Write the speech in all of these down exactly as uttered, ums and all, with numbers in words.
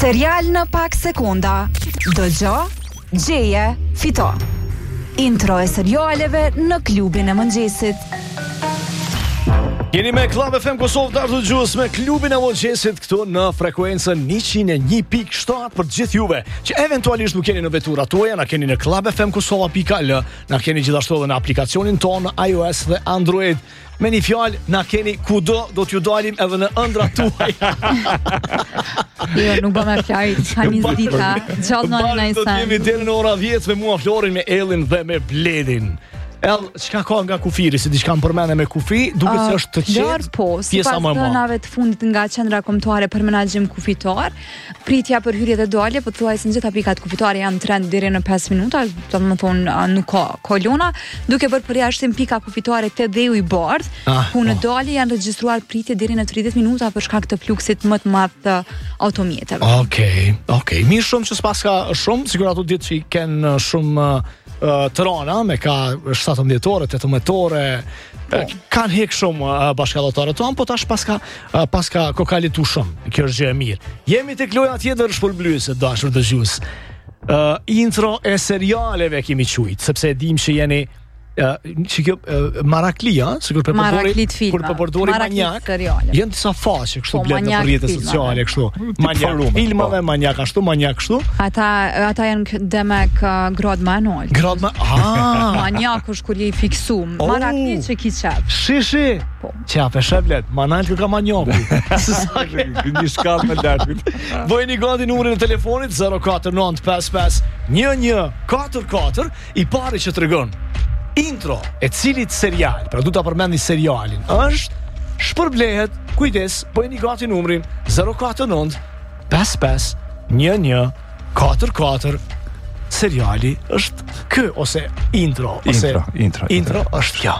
Serial në pak sekonda. Dëgjo, gjeje, fito. Intro e serialeve në klubin e mëngjesit. Jeni me Club F M Kosovë Dardo Gjus me klubin e mëngjesit këtu në frekuencën njëqind e një pikë shtat për gjithë juve që eventualisht nuk keni në veturat tuaja, na keni në club f m kosova punkt al, na keni gjithashtu edhe në aplikacionin tonë në iOS dhe Android. Me një fjalë, na keni kudo, do t'ju dalim edhe në ëndrat tuaja. Jo, nuk bë me fjalë, kamis dita, gjallë në në Do t'jemi deri në ora dhjetë me mua Florin, me Ellin dhe me Bledin. El, çka ka nga kufiri, si diçka më përmende me kufi, duket se është të qetë, po, pjesa më e madhe. Dhënave të fundit nga qendra kombëtare për menaxhim kufitor, pritja për hyrje dhe dalje, po thuajse në gjitha pikat kufitare janë trend deri në pesë minuta, domethënë nuk ka kolona, duke bërë përjashtim pika kufitare te dheu i bardh, Ah, ku në po. dalje janë regjistruar pritje deri në tridhjetë minuta për shkak të fluksit më të madh të automjeteve. Okej, okej. Mirë shumë që s'pas ka shumë, sigur ato ditë që i kanë shumë uh, të rana, me ka shtatëmbëdhjetë orë, tetëmbëdhjetë orë, Po. kanë hek shumë uh, bashkëdhëtarët tonë, po tash paska uh, paska kokalitu shumë. Kjo është gjë e mirë. Jemi tek loja tjetër shpërblyese, dashur dëgjues. Uh, intro e serialeve kemi quajt, sepse e dim që jeni Uh, që kjo uh, maraklia, sikur për Maraklit filma, kur për përdori maraklit manjak, seriale. janë disa faqe kështu Po, blet në manjak rrjetet filmave. sociale kështu. Manjak forume, filmave, manjak ashtu, manjak kështu. Ata ata janë k- demek uh, grad më anol. Grad më ah. Manjak është kur je i fiksum. Oh. Maraklit që ki qep. Shi shi. Po. Qape sheblet, manal që ka manjoku. Një shkallë me larkut. Bojeni gati numrin e telefonit zero katër nëntë pesë pesë një një katër katër, i pari që tregon intro e cilit serial, pra du ta përmendi serialin, është shpërblehet, kujdes, bojeni gati numrin zero katër nëntë pesë pesë një një katër katër. Seriali është kë ose intro, ose Intro, intro, intro është kjo.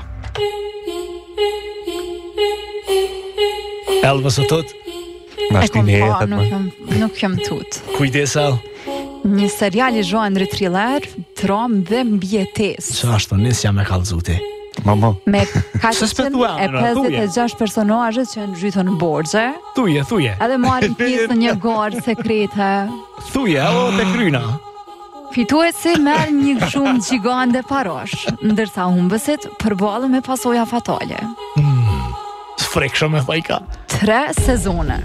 Elvës së tut, Na E kom shtini pa, jetët nuk më. jam, nuk jam tut. kujdes El. Një serial i zhondri thriller, trom dhe mbijetesë. Që ashtu, nis jam e kallëzuti. Mamo. Me Se s'pe thua, e Amina, pesëdhjetë thuje. e gjashtë personazhe që janë zhytur në borxhe, Thuje, thuje. edhe marrin pjesë në një garë sekrete. Thuje, o te kryna. Fituesi merr një shumë gjigande parash, ndërsa humbësit përballen me pasoja fatale. S'frekshëm e thajka. Tre sezone.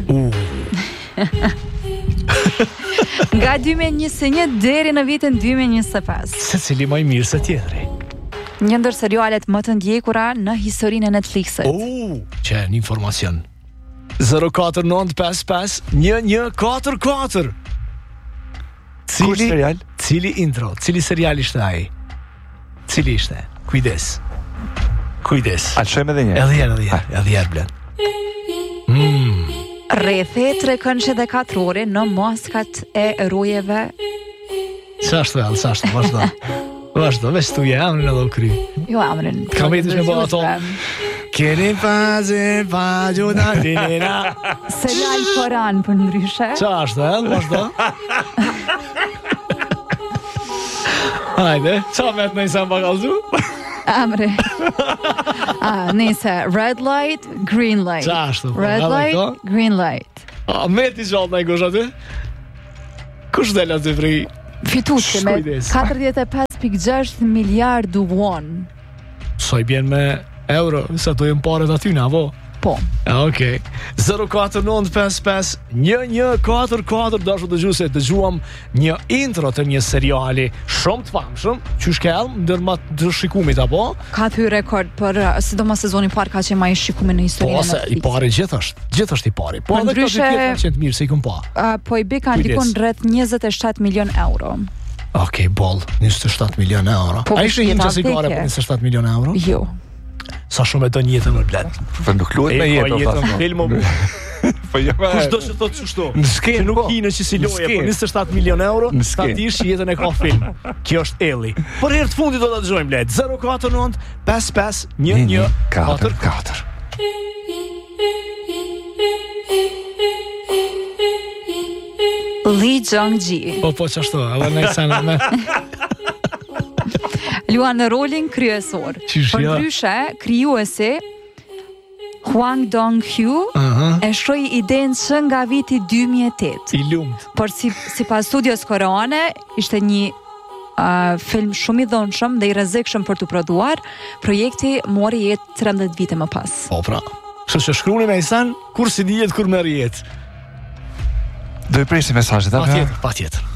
Nga dy mijë e njëzet e një deri në vitin dy mijë e njëzet e pesë. Se cili më i mirë se tjetëri. Një ndër serialet më të ndjekura në historinë e Netflixit. U, që një informacion. zero katër nëntë pesë pesë një një katër katër. Kush serial? Cili intro, cili serial ishte ai? Cili ishte? Kujdes. Kujdes. A shojmë edhe një. Edhe herë, edhe herë, edhe herë blen. Rrethe tre këndshë dhe katrore në maskat e erojeve. Sa ashtu, El, sa ashtu, vazhdo. Vazhdo, veç tu je, amrin edhe u kry. Jo, amrin. Kam vetë me bëha ato. Keni pazi, pa gjuna dina. Serial Koran për ndryshe. Qa ashtu, El, vazhdo. Hajde, qa me të nëjse më bakalzu? Amri. Ah, nëse red light, green light. Qa ashtu? Red edhe light, këto? green light. A, me ti gjallë në i kush aty? Kush del aty fri? Fituesi me Shkujdes. katërdhjetë e pesë pikë gjashtë miliardë won. So i bjen me euro, sa do jem paret aty në, avo? Po. A, okej. zero katër nëntë pesë pesë një një katër katër, dashu dëgjuese, dëgjuam një intro të një seriali shumë të famshëm, që shkelm, ndërma të shikumit, apo? Ka thyer rekord për uh, sidomos sezoni i parë ka qenë më i shikuar në Po, historinë e se i Netflix. pari gjithë është, gjithë është i pari. Po, Për edhe këto ndryshe- dy tjetër kanë qenë të mirë, se i këm pa. Uh, po i bë kanë Kujdes. dikon rreth njëzet e shtatë milion euro. Okej, bol, njëzet e shtatë milion euro. Po, A ishte jeta një që sigare vdekje. për njëzet e shtatë milion euro? Jo. Sa shumë e do një jetën më blet. Po nuk luhet me E, po, jetë. jetën thash. filmo. Po jo me. Kush do që thotë që shto? Në skenë, Që nuk po. hinë që si Në loje, skenë. po njëzet e shtatë milion euro, Në ta skenë. dish që jetën e ka film. Kjo është Elli. Për herë të fundit do ta dëgjojmë blet. zero katër nëntë pesë pesë një një katër katër. Lee Jong-ji Po, po, qashtu, edhe në i sana me... luan në rolin kryesor. Qysh, ja. Përndryshe, krijuesi Hwang Dong-hyu Aha. e shkroi idenë që nga viti dy mijë e tetë. I lumt. Por si sipas studios koreane, ishte një uh, film shumë i dhunshëm dhe i rrezikshëm për të prodhuar. Projekti mori jetë tridhjetë vite më pas. Po pra. Kështu që shkruani me Isan, kur si dihet kur merr jetë. Do i presim mesazhet, apo? Patjetër, patjetër.